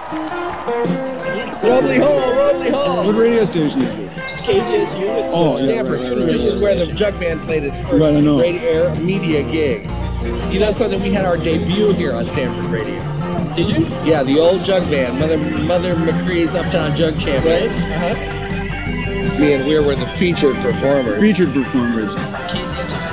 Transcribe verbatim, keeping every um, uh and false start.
Rodley Hall, Rodley Hall. What radio station is this? It's K Z S U. It's Oh, uh, yeah, Stanford. right, right, right, This is right. where the Jug Band played its first Right, I know. radio media gig. You know something? We had our debut here on Stanford Radio. Did you? Yeah, the old Jug Band, Mother Mother McCree's Uptown Jug Champions. Right. Uh-huh. Me and Weir were the featured performers. Featured performers.